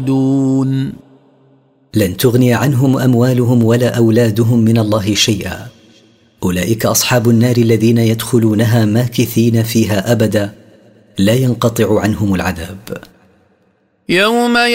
دون لن تغني عنهم أموالهم ولا أولادهم من الله شيئا. أولئك أصحاب النار الذين يدخلونها ماكثين فيها أبدا لا ينقطع عنهم العذاب. يوم